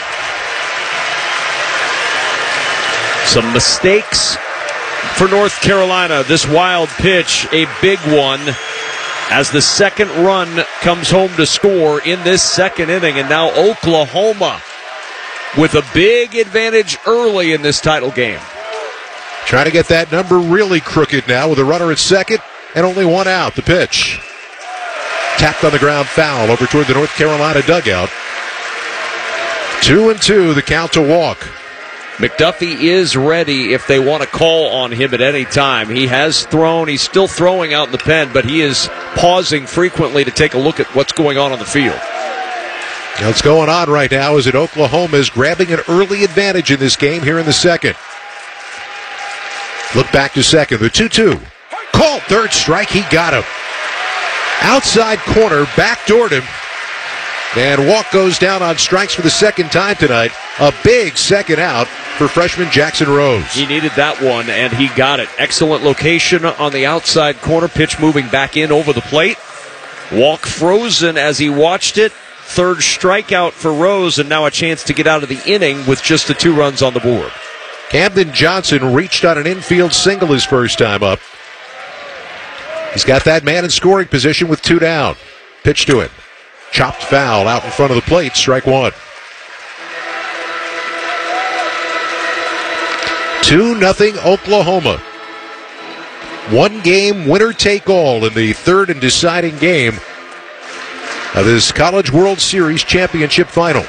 A: Some mistakes for North Carolina. This wild pitch, a big one, as the second run comes home to score in this second inning. And now Oklahoma with a big advantage early in this title game.
I: Trying to get that number really crooked now with a runner at second and only one out. The pitch. Tapped on the ground, foul over toward the North Carolina dugout. Two and two, the count to Walk.
A: McDuffie is ready if they want to call on him at any time. He has thrown. He's still throwing out in the pen, but he is pausing frequently to take a look at what's going on on the field.
I: What's going on right now is that Oklahoma is grabbing an early advantage in this game here in the second. Look back to second. The two two. Called third strike. He got him. Outside corner, backdoored him. And Walk goes down on strikes for the second time tonight. A big second out for freshman Jackson Rose.
A: He needed that one, and he got it. Excellent location on the outside corner. Pitch moving back in over the plate. Walk frozen as he watched it. Third strikeout for Rose, and now a chance to get out of the inning with just the two runs on the board.
I: Camden Johnson reached on an infield single his first time up. He's got that man in scoring position with two down. Pitch to him. Chopped foul out in front of the plate, strike one. two nothing Oklahoma. One game, winner take all in the third and deciding game of this College World Series championship final.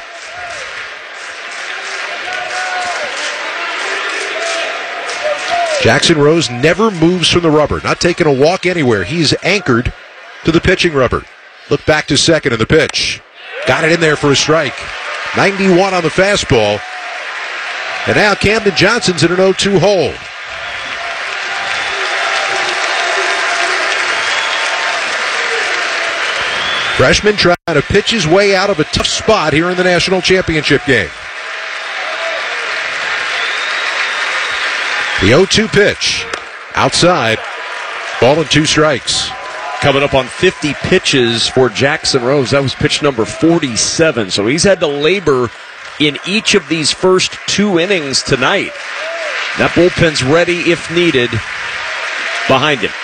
I: Jackson Rose never moves from the rubber, not taking a walk anywhere. He's anchored to the pitching rubber. Look back to second in the pitch. Got it in there for a strike. ninety-one on the fastball. And now Camden Johnson's in an oh two hole. Freshman trying to pitch his way out of a tough spot here in the national championship game. The oh two pitch. Outside. Ball and two strikes.
A: Coming up on fifty pitches for Jackson Rose. That was pitch number forty-seven. So he's had to labor in each of these first two innings tonight. That bullpen's ready if needed behind him.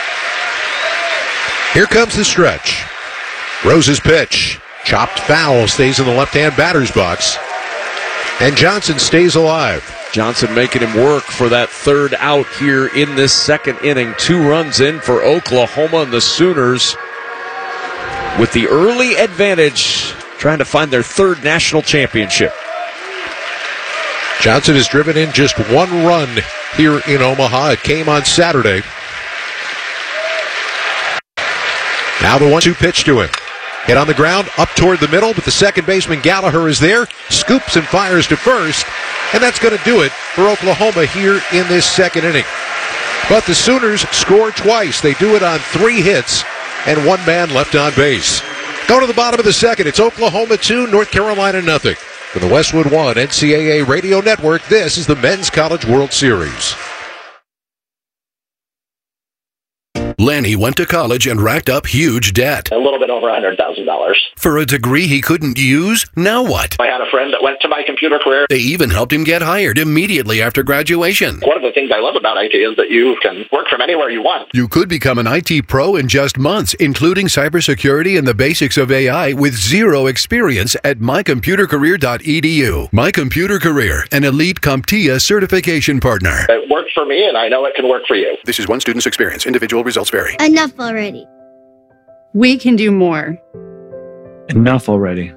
I: Here comes the stretch. Rose's pitch. Chopped foul stays in the left-hand batter's box. And Johnson stays alive.
A: Johnson making him work for that third out here in this second inning. Two runs in for Oklahoma, and the Sooners with the early advantage, trying to find their third national championship.
I: Johnson has driven in just one run here in Omaha. It came on Saturday. Now the one two pitch to him. Hit on the ground, up toward the middle, but the second baseman Gallagher is there. Scoops and fires to first. And that's going to do it for Oklahoma here in this second inning. But the Sooners score twice. They do it on three hits and one man left on base. Go to the bottom of the second. It's Oklahoma two, North Carolina nothing. For the Westwood One N C double A Radio Network, this is the Men's College World Series.
D: Lanny went to college and racked up huge debt.
P: A little bit over one hundred thousand dollars.
D: For a degree he couldn't use, now what?
P: I had a friend that went to My Computer Career.
D: They even helped him get hired immediately after graduation.
P: One of the things I love about I T is that you can work from anywhere you want.
D: You could become an I T pro in just months, including cybersecurity and the basics of A I with zero experience at my computer career dot e d u. My Computer Career, an elite CompTIA certification partner.
P: It worked for me, and I know it can work for you.
D: This is one student's experience. Individual results vary.
Q: Enough already.
R: We can do more.
S: Enough already.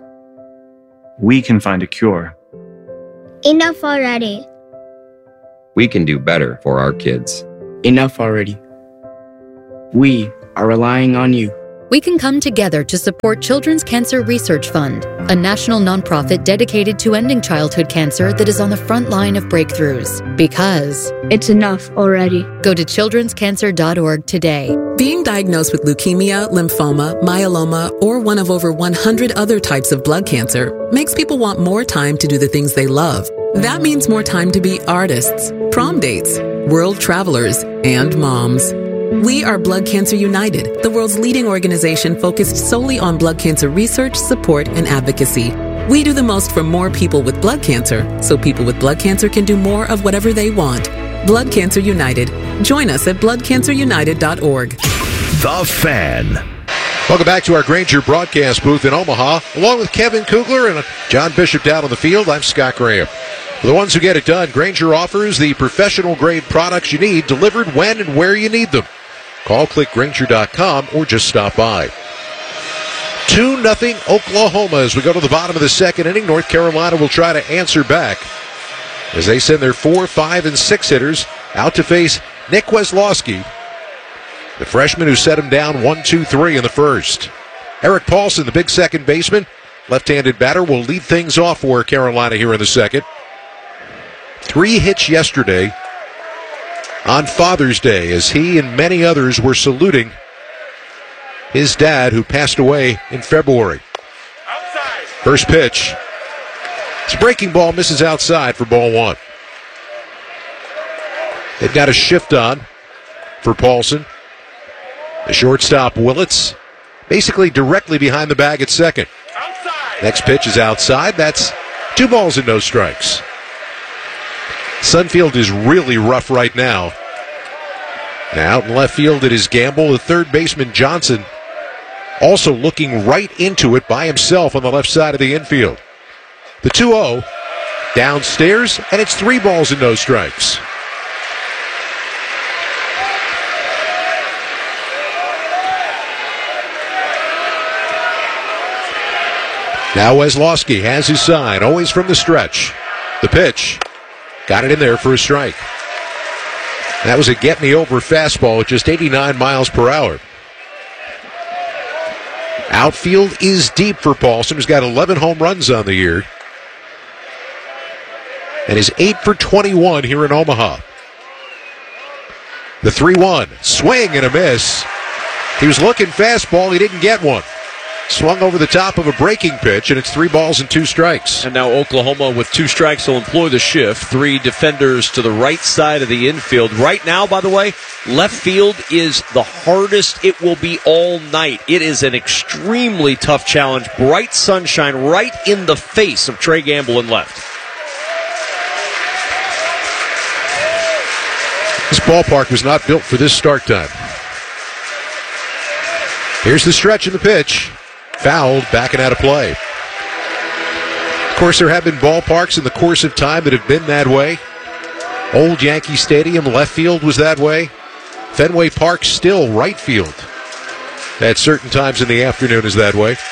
S: We can find a cure.
Q: Enough already.
T: We can do better for our kids.
U: Enough already. We are relying on you.
V: We can come together to support Children's Cancer Research Fund, a national nonprofit dedicated to ending childhood cancer that is on the front line of breakthroughs. Because
Q: it's enough already.
V: Go to children's cancer dot org today.
W: Being diagnosed with leukemia, lymphoma, myeloma, or one of over one hundred other types of blood cancer makes people want more time to do the things they love. That means more time to be artists, prom dates, world travelers, and moms. We are Blood Cancer United, the world's leading organization focused solely on blood cancer research, support, and advocacy. We do the most for more people with blood cancer, so people with blood cancer can do more of whatever they want. Blood Cancer United. Join us at blood cancer united dot org.
D: The Fan.
I: Welcome back to our Grainger broadcast booth in Omaha. Along with Kevin Kugler and John Bishop down on the field, I'm Scott Graham. For the ones who get it done, Grainger offers the professional-grade products you need delivered when and where you need them. Call, click Grainger dot com, or just stop by. two nothing Oklahoma as we go to the bottom of the second inning. North Carolina will try to answer back as they send their four, five, and six hitters out to face Nick Weslowski, the freshman who set him down one two three in the first. Eric Paulson, the big second baseman, left-handed batter, will lead things off for Carolina here in the second. Three hits yesterday on Father's Day as he and many others were saluting his dad who passed away in February. Outside. First pitch. It's a breaking ball, misses outside for ball one. They've got a shift on for Paulson. The shortstop, Willits, basically directly behind the bag at second. Outside. Next pitch is outside. That's two balls and no strikes. Sunfield is really rough right now. Now out in left field it is Gamble. The third baseman, Johnson, also looking right into it by himself on the left side of the infield. The two oh downstairs, and it's three balls and no strikes. Now Weslowski has his sign, always from the stretch. The pitch. Got it in there for a strike. That was a get-me-over fastball at just eighty-nine miles per hour. Outfield is deep for Paulson, who's got eleven home runs on the year. And is eight for twenty-one here in Omaha. The three one. Swing and a miss. He was looking fastball. He didn't get one. Swung over the top of a breaking pitch, and it's three balls and two strikes.
A: And now Oklahoma with two strikes will employ the shift. Three defenders to the right side of the infield. Right now, by the way, left field is the hardest it will be all night. It is an extremely tough challenge. Bright sunshine right in the face of Trey Gamble in left.
I: This ballpark was not built for this start time. Here's the stretch of the pitch. Fouled, backing out of play. Of course, there have been ballparks in the course of time that have been that way. Old Yankee Stadium, left field was that way. Fenway Park, still right field. At certain times in the afternoon is that way.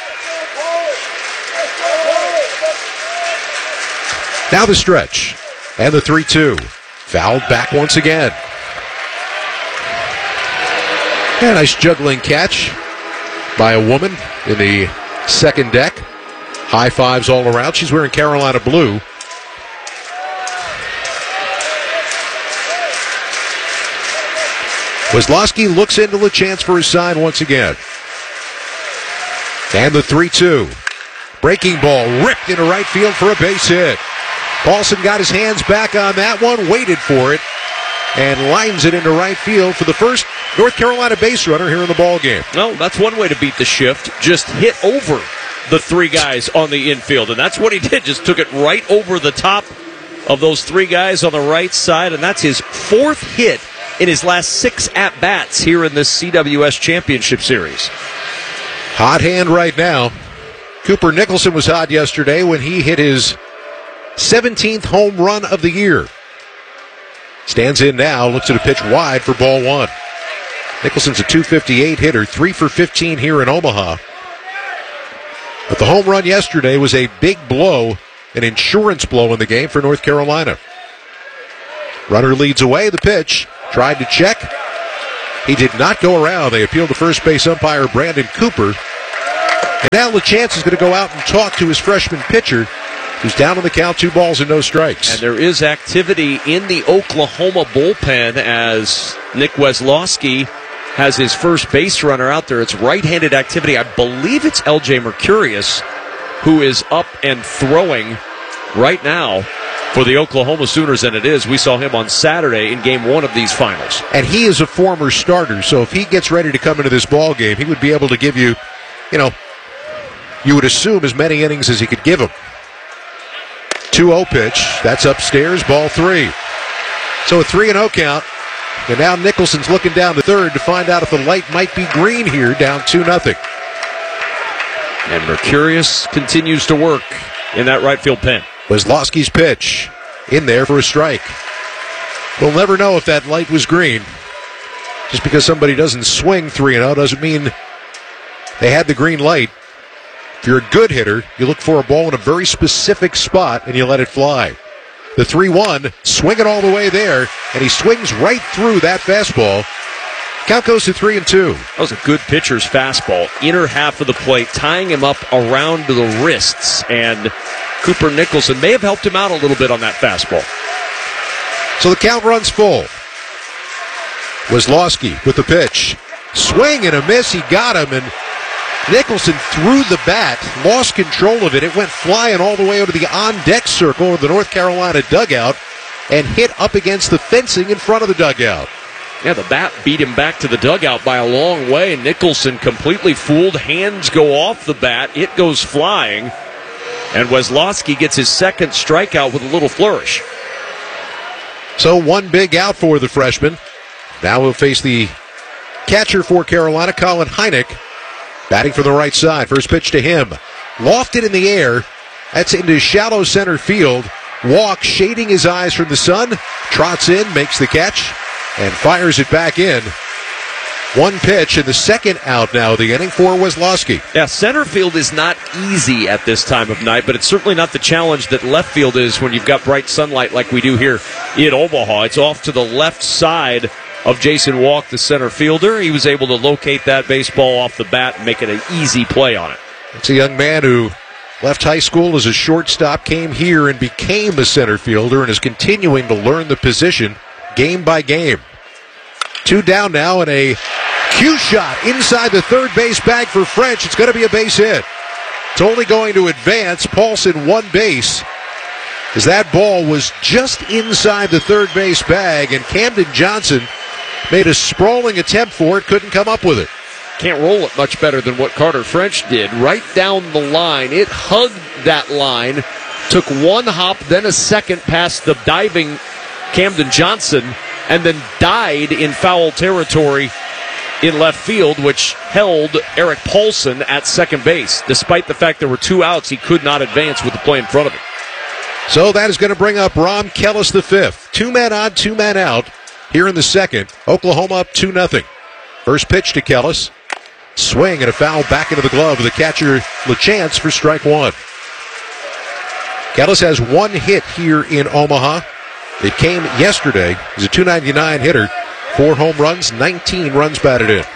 I: Now the stretch. And the three two. Fouled back once again. And a nice juggling catch by a woman in the second deck. High fives all around. She's wearing Carolina blue. Weslowski looks into the chance for his sign once again. And the three two. Breaking ball ripped into right field for a base hit. Paulson got his hands back on that one, waited for it, and lines it into right field for the first North Carolina base runner here in the ball game.
A: Well, that's one way to beat the shift. Just hit over the three guys on the infield, and that's what he did. Just took it right over the top of those three guys on the right side, and that's his fourth hit in his last six at-bats here in this C W S Championship Series.
I: Hot hand right now. Cooper Nicholson was hot yesterday when he hit his seventeenth home run of the year. Stands in now, looks at a pitch wide for ball one. Nicholson's a two fifty-eight hitter, three for fifteen here in Omaha. But the home run yesterday was a big blow, an insurance blow in the game for North Carolina. Runner leads away, the pitch, tried to check. He did not go around. They appealed to first base umpire Brandon Cooper. And now LaChance is going to go out and talk to his freshman pitcher, who's down on the count, two balls and no strikes.
A: And there is activity in the Oklahoma bullpen as Nick Weslowski has his first base runner out there. It's right-handed activity. I believe it's L J Mercurius who is up and throwing right now for the Oklahoma Sooners, and it is. We saw him on Saturday in game one of these finals.
I: And he is a former starter, so if he gets ready to come into this ball game, he would be able to give you, you know, you would assume as many innings as he could give him. two oh pitch. That's upstairs, ball three. So a three and oh count. And now Nicholson's looking down to third to find out if the light might be green here, down two nothing.
A: And Mercurius continues to work in that right field pen.
I: Weslowski's pitch in there for a strike. We'll never know if that light was green. Just because somebody doesn't swing three and oh doesn't mean they had the green light. If you're a good hitter, you look for a ball in a very specific spot and you let it fly. The three one, swing it all the way there, and he swings right through that fastball. Count goes to three and two.
A: That was a good pitcher's fastball. Inner half of the plate, tying him up around the wrists, and Cooper Nicholson may have helped him out a little bit on that fastball.
I: So the count runs full. Weslowski with the pitch. Swing and a miss, he got him, and Nicholson threw the bat, lost control of it. It went flying all the way over the on-deck circle of the North Carolina dugout and hit up against the fencing in front of the dugout.
A: Yeah, the bat beat him back to the dugout by a long way. Nicholson completely fooled. Hands go off the bat. It goes flying. And Weslowski gets his second strikeout with a little flourish.
I: So one big out for the freshman. Now we'll face the catcher for Carolina, Colin Heineck. Batting from the right side. First pitch to him. Lofted in the air. That's into shallow center field. Walk, shading his eyes from the sun. Trots in, makes the catch, and fires it back in. One pitch and the second out now of the inning for Weslowski.
A: Yeah, center field is not easy at this time of night, but it's certainly not the challenge that left field is when you've got bright sunlight like we do here in Omaha. It's off to the left side of Jason Walk, the center fielder. He was able to locate that baseball off the bat and make it an easy play on it.
I: It's a young man who left high school as a shortstop, came here and became a center fielder, and is continuing to learn the position game by game. Two down now, and a cue shot inside the third base bag for French. It's going to be a base hit. It's only going to advance. Paulson one base, as that ball was just inside the third base bag, and Camden Johnson made a sprawling attempt for it, couldn't come up with it.
A: Can't roll it much better than what Carter French did. Right down the line. It hugged that line, took one hop, then a second past the diving Camden Johnson, and then died in foul territory in left field, which held Eric Paulson at second base. Despite the fact there were two outs, he could not advance with the play in front of him.
I: So that is going to bring up Rom Kellis the fifth. Two men on, two men out here in the second. Oklahoma up two nothing. First pitch to Kellis. Swing and a foul back into the glove of the catcher LaChance for strike one. Kellis has one hit here in Omaha. It came yesterday. He's a two ninety-nine hitter. Four home runs, nineteen runs batted in.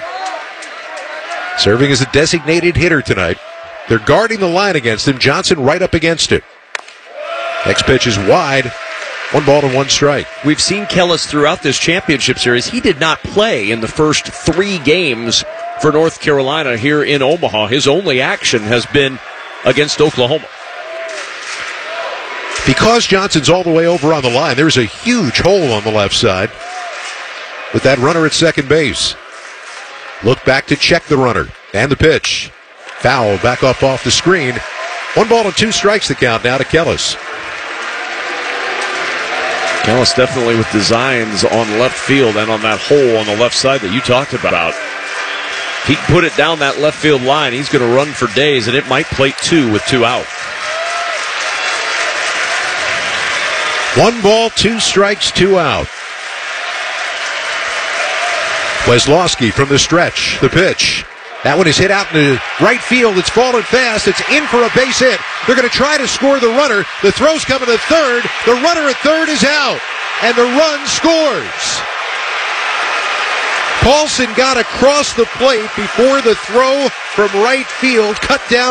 I: Serving as a designated hitter tonight. They're guarding the line against him. Johnson right up against it. Next pitch is wide. One ball to one strike.
A: We've seen Kellis throughout this championship series. He did not play in the first three games for North Carolina here in Omaha. His only action has been against Oklahoma.
I: Because Johnson's all the way over on the line, there's a huge hole on the left side with that runner at second base. Look back to check the runner. And the pitch. Foul back up off the screen. One ball and two strikes the count now to Kellis.
A: Kellis definitely with designs on left field and on that hole on the left side that you talked about. If he can put it down that left field line, he's going to run for days, and it might plate two with two out.
I: One ball, two strikes, two out. Weslowski from the stretch. The pitch. That one is hit out in the right field. It's fallen fast. It's in for a base hit. They're going to try to score the runner. The throw's coming to third. The runner at third is out. And the run scores. Paulson got across the plate before the throw from right field cut down